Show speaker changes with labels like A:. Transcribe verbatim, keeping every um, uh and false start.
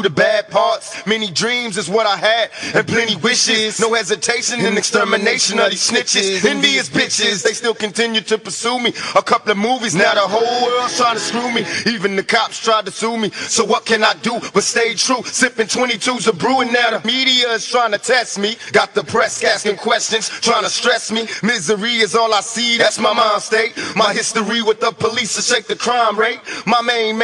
A: the bad parts. Many dreams is what I had, and plenty wishes. No hesitation in extermination of these snitches. Envious bitches, they still continue to pursue me. A couple of movies, now the whole world's trying to screw me. Even the cops tried to sue me. So what can I do but stay true? Sipping twenty-twos of brewing, now the media is trying to test me. Got the press asking questions, trying to stress me. Misery is all I see, that's my mind state. My history with the police to shake the crime rate. My main